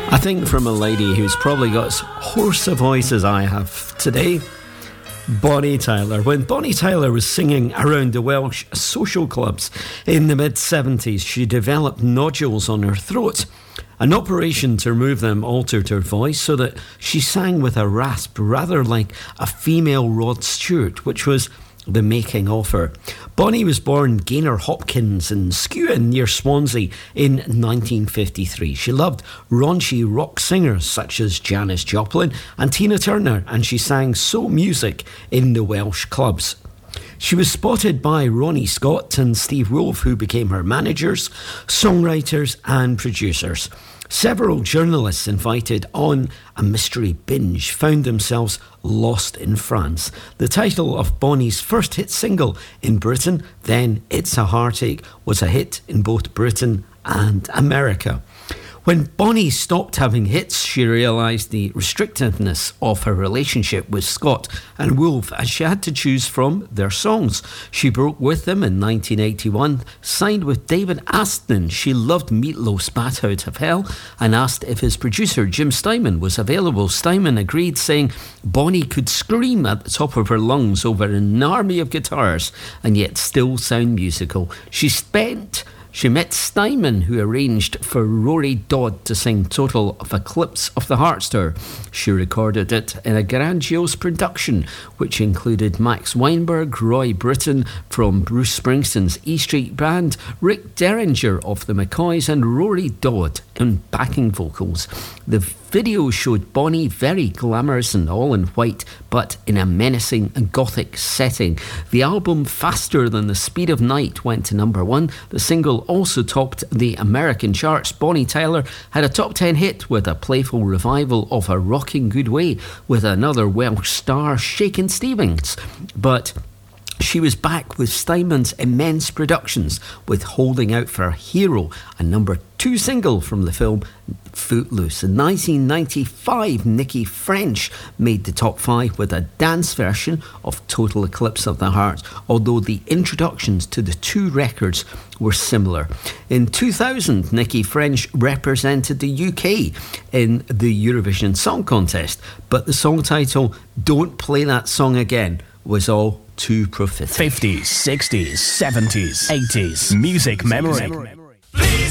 I think from a lady who's probably got as hoarse a voice as I have today, Bonnie Tyler. When Bonnie Tyler was singing around the Welsh social clubs in the mid-70s, she developed nodules on her throat. An operation to remove them altered her voice so that she sang with a rasp, rather like a female Rod Stewart, which was the making of her. Bonnie was born Gaynor Hopkins in Skewen near Swansea in 1953. She loved raunchy rock singers such as Janis Joplin and Tina Turner, and she sang soul music in the Welsh clubs. She was spotted by Ronnie Scott and Steve Wolfe, who became her managers, songwriters and producers. Several journalists invited on a mystery binge found themselves lost in France. The title of Bonnie's first hit single in Britain, Then It's a Heartache, was a hit in both Britain and America. When Bonnie stopped having hits, she realised the restrictiveness of her relationship with Scott and Wolfe as she had to choose from their songs. She broke with them in 1981, signed with David Aston. She loved Meatloaf's Bat Out of Hell and asked if his producer Jim Steinman was available. Steinman agreed, saying Bonnie could scream at the top of her lungs over an army of guitars and yet still sound musical. She met Steinman, who arranged for Rory Dodd to sing Total of Eclipse of the Heart to her. She recorded it in a grandiose production, which included Max Weinberg, Roy Britton from Bruce Springsteen's E Street Band, Rick Derringer of the McCoys, and Rory Dodd in backing vocals. The video showed Bonnie very glamorous and all in white, but in a menacing and gothic setting. The album Faster Than the Speed of Night went to number 1. The single also topped the American charts. Bonnie Tyler had a top 10 hit with a playful revival of A Rocking Good Way with another Welsh star, Shakin' Stevens. But she was back with Steinman's immense productions, with Holding Out for a Hero, a number 2 single from the film Footloose. In 1995, Nikki French made the top 5 with a dance version of Total Eclipse of the Heart, although the introductions to the two records were similar. In 2000, Nikki French represented the UK in the Eurovision Song Contest, but the song title, Don't Play That Song Again, was all too prophetic. 50s, 60s, 70s, 80s. Music memory.